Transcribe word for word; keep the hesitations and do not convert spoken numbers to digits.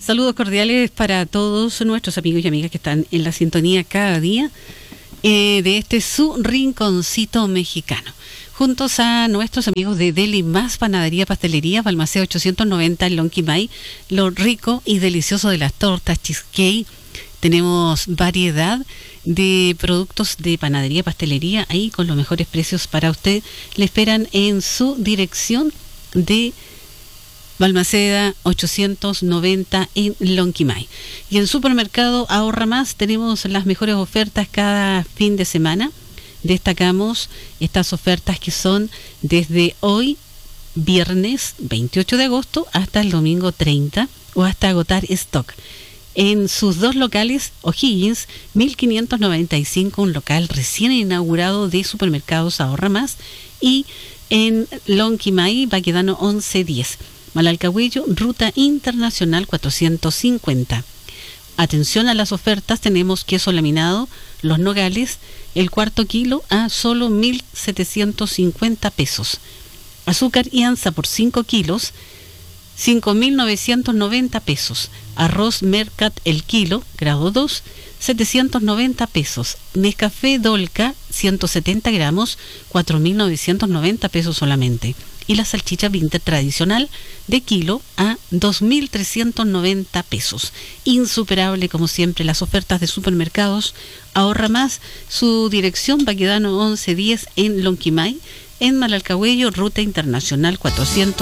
Saludos cordiales para todos nuestros amigos y amigas que están en la sintonía cada día eh, de este su rinconcito mexicano. Juntos a nuestros amigos de Deli Más Panadería, Pastelería, Balmaceda ochocientos noventa en Lonquimay, lo rico y delicioso de las tortas, cheesecake. Tenemos variedad de productos de panadería, pastelería, ahí con los mejores precios para usted. Le esperan en su dirección de Balmaceda ochocientos noventa en Lonquimay. Y en Supermercado Ahorra Más tenemos las mejores ofertas cada fin de semana. Destacamos estas ofertas que son desde hoy, viernes veintiocho de agosto, hasta el domingo treinta o hasta agotar stock. En sus dos locales, O'Higgins, mil quinientos noventa y cinco, un local recién inaugurado de Supermercados Ahorra Más, y en Lonquimay, Baquedano once diez. Malalcahuello, Ruta Internacional cuatrocientos cincuenta. Atención a las ofertas, tenemos queso laminado, Los Nogales, el cuarto kilo a solo mil setecientos cincuenta pesos. Azúcar y anza por cinco kilos, cinco mil novecientos noventa pesos. Arroz Mercat el kilo, grado dos, setecientos noventa pesos. Nescafé Dolca, ciento setenta gramos, cuatro mil novecientos noventa pesos solamente. Y la salchicha Vinter tradicional de kilo a dos mil trescientos noventa pesos. Insuperable como siempre las ofertas de Supermercados Ahorra Más. Su dirección, Baquedano once diez en Lonquimay. En Malalcahuello, Ruta Internacional cuatrocientos